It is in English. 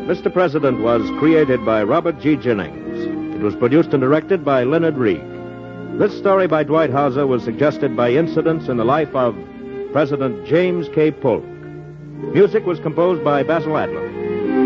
Mr. President was created by Robert G. Jennings. It was produced and directed by Leonard Reed. This story by Dwight Hauser was suggested by incidents in the life of President James K. Polk. Music was composed by Basil Adlam.